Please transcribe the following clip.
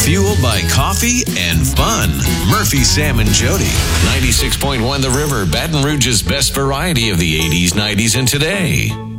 Fueled by coffee and fun. Murphy, Sam, and Jody. 96.1 The River, Baton Rouge's best variety of the 80s, 90s, and today.